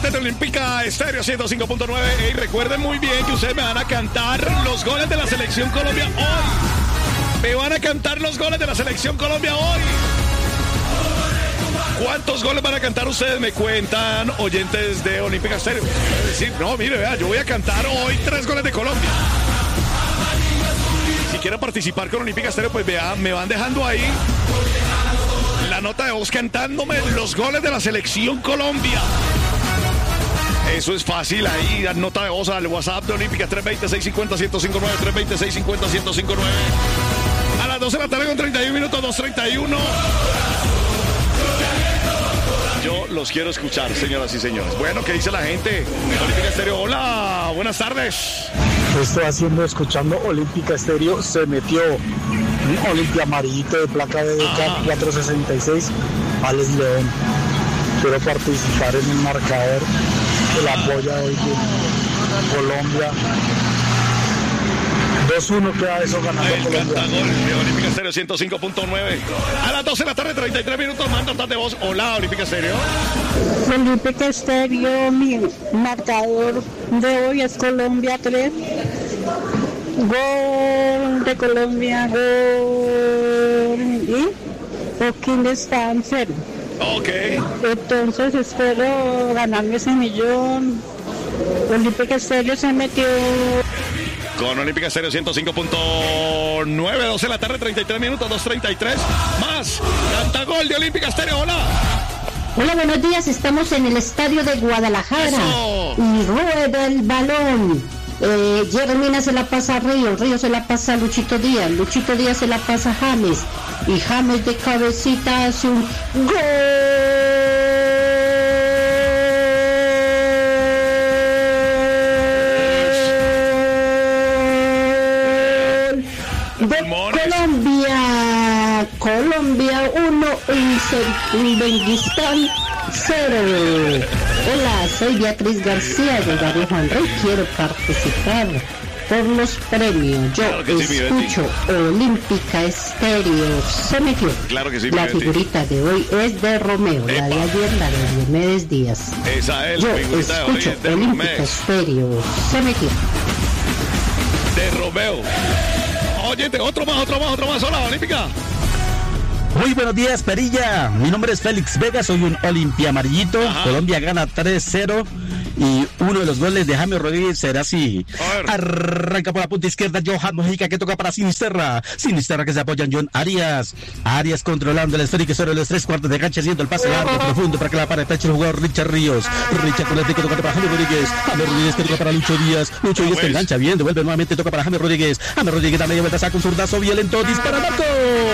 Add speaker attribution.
Speaker 1: oyentes de Olímpica Estéreo 105.9. Y recuerden muy bien que ustedes me van a cantar los goles de la Selección Colombia hoy. Me van a cantar los goles de la Selección Colombia hoy. ¿Cuántos goles van a cantar ustedes? Me cuentan, oyentes de Olímpica Estéreo. Es decir, no, mire, vea, yo voy a cantar hoy 3 goles de Colombia. Si quieren participar con Olímpica Estéreo, pues vea, me van dejando ahí la nota de voz cantándome los goles de la Selección Colombia. Eso es fácil, ahí la nota de voz al WhatsApp de Olímpica 320-650-1059, 320-650-1059. A las 12 de la tarde con 31 minutos, 2:31. Yo los quiero escuchar, señoras y señores. Bueno, ¿qué dice la gente? Olímpica Estéreo, hola, buenas tardes.
Speaker 2: Estoy escuchando Olímpica Estéreo, se metió un Olimpia amarillito de placa de DK 466, Alex León. Quiero participar en el marcador de la polla hoy de Colombia. 2-1 queda eso ganando
Speaker 1: el
Speaker 2: Colombia.
Speaker 1: Cantagol de Olímpica Estéreo 105.9. A las 12 de la tarde, 33 minutos, manda notas de voz. Hola, Olímpica Estéreo.
Speaker 3: Olímpica Estéreo, mi marcador de hoy es Colombia 3. Gol de Colombia, gol. Y Joaquín está en 0.
Speaker 1: Ok.
Speaker 3: Entonces espero ganarme ese millón. Olímpica Estéreo se metió.
Speaker 1: Con Olímpica Estéreo 105.9, 12 de la tarde, 33 minutos, 2:33. Más, Cantagol de Olímpica Estéreo, hola.
Speaker 4: Hola, buenos días, estamos en el estadio de Guadalajara.
Speaker 1: Eso.
Speaker 4: Y rueda el balón. Jeremina se la pasa a Río se la pasa a Luchito Díaz se la pasa a James. Y James de cabecita hace un gol. Colombia 1 y Uzbekistán 0. Hola, soy Beatriz García de Darío Juan Rey. Quiero participar por los premios. Yo
Speaker 1: claro que sí,
Speaker 4: escucho Olímpica Estéreo. Se metió.
Speaker 1: Claro que sí,
Speaker 4: la figurita de hoy es de Romeo.
Speaker 1: Epa.
Speaker 4: La de ayer, la de Diomedes Díaz.
Speaker 1: Esa es
Speaker 4: Yo
Speaker 1: la figurita de hoy,
Speaker 4: escucho
Speaker 1: de
Speaker 4: Olímpica
Speaker 1: Romeo.
Speaker 4: Estéreo. Se metió.
Speaker 1: De Romeo. Oye, otro más. Hola, Olímpica.
Speaker 5: Muy buenos días, Perilla. Mi nombre es Félix Vega, soy un Olimpia amarillito.
Speaker 1: Ajá.
Speaker 5: Colombia gana 3-0 y uno de los goles de James Rodríguez será así.
Speaker 1: A ver.
Speaker 5: Arranca por la punta izquierda Johan Mojica, que toca para Sinisterra que se apoya en John Arias controlando el esférico sobre los 3/4 de cancha, haciendo el pase largo, profundo para que la para el pecho el jugador Richard Ríos con el que toca para James Rodríguez que toca para Lucho Díaz que engancha bien, devuelve nuevamente, toca para James Rodríguez da media vuelta, saca un zurdazo violento, dispara Marco.